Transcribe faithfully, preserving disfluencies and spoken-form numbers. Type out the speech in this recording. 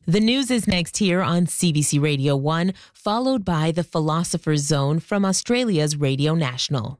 The news is next here on C B C Radio one, followed by the Philosopher's Zone from Australia's Radio National.